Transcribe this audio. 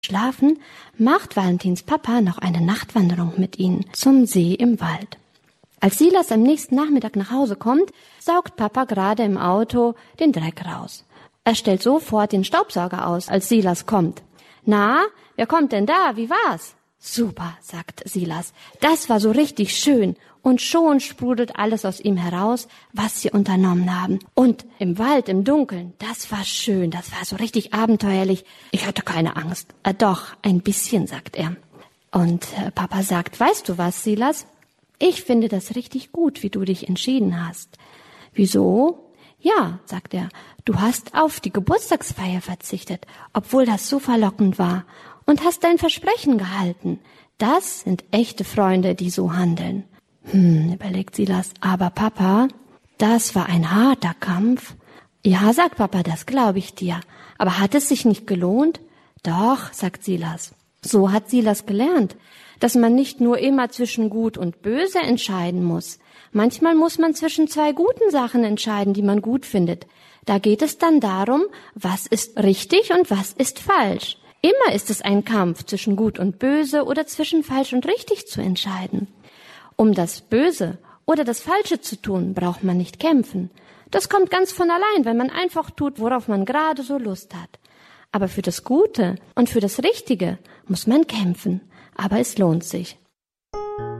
schlafen, macht Valentins Papa noch eine Nachtwanderung mit ihnen zum See im Wald. Als Silas am nächsten Nachmittag nach Hause kommt, saugt Papa gerade im Auto den Dreck raus. Er stellt sofort den Staubsauger aus, als Silas kommt. »Na, wer kommt denn da? Wie war's?« »Super«, sagt Silas, »das war so richtig schön.« Und schon sprudelt alles aus ihm heraus, was sie unternommen haben. Und im Wald, im Dunkeln, das war schön, das war so richtig abenteuerlich. Ich hatte keine Angst. Doch, ein bisschen, sagt er. Und Papa sagt, weißt du was, Silas? Ich finde das richtig gut, wie du dich entschieden hast. Wieso? Ja, sagt er, du hast auf die Geburtstagsfeier verzichtet, obwohl das so verlockend war, und hast dein Versprechen gehalten. Das sind echte Freunde, die so handeln. Überlegt Silas, aber Papa, das war ein harter Kampf. Ja, sagt Papa, das glaube ich dir. Aber hat es sich nicht gelohnt? Doch, sagt Silas. So hat Silas gelernt, dass man nicht nur immer zwischen Gut und Böse entscheiden muss. Manchmal muss man zwischen zwei guten Sachen entscheiden, die man gut findet. Da geht es dann darum, was ist richtig und was ist falsch. Immer ist es ein Kampf zwischen Gut und Böse oder zwischen falsch und richtig zu entscheiden. Um das Böse oder das Falsche zu tun, braucht man nicht kämpfen. Das kommt ganz von allein, wenn man einfach tut, worauf man gerade so Lust hat. Aber für das Gute und für das Richtige muss man kämpfen. Aber es lohnt sich.